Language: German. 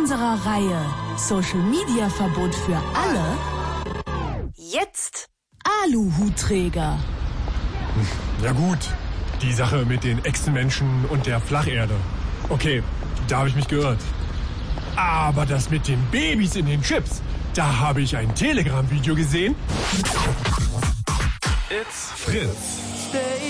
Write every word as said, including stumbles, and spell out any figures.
unserer Reihe Social Media Verbot für alle jetzt Aluhutträger. Ja gut, die Sache mit den Echsenmenschen und der Flacherde. Okay, da habe ich mich geirrt. Aber das mit den Babys in den Chips, da habe ich ein Telegram-Video gesehen. It's Fritz.